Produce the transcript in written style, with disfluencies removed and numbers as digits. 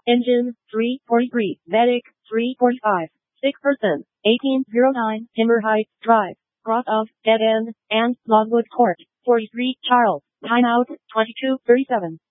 Engine, 343. Medic, 345. Sick person, 1809. Timber Heights Drive. Cross of, Dead End, and Logwood Court, 43. Charles. Timeout, 22:37.